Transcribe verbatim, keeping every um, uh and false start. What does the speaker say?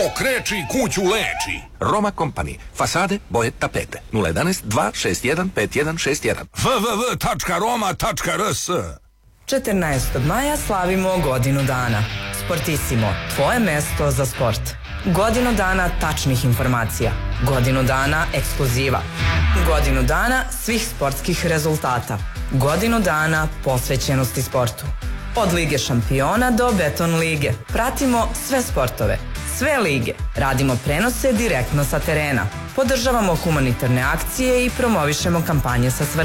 Okreči kuću leči. Roma Company. Fasade, boje, tapete. nula jedanaest dva šest jedan pet jedan šest jedan. w w w tačka roma tačka r s. četrnaestog maja slavimo godinu dana. Sportissimo, tvoje mesto za sport. Godinu dana tačnih informacija. Godinu dana ekskluziva. Godinu dana svih sportskih rezultata. Godinu dana posvećenosti sportu. Od Lige šampiona do Beton lige. Pratimo sve sportove, sve lige. Radimo prenose direktno sa terena. Podržavamo humanitarne akcije i promovišemo kampanje sa svrhom